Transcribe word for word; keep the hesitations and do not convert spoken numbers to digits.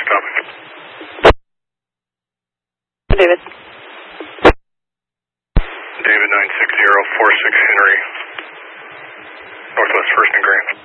Copy. David. David nine six zero four six Henry. Northwest First and Green.